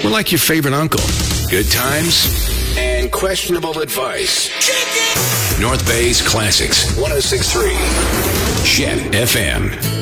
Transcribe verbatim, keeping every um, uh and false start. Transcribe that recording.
We're like your favorite uncle. Good times and questionable advice. North Bay's Classics, one oh six point three. Chet F M.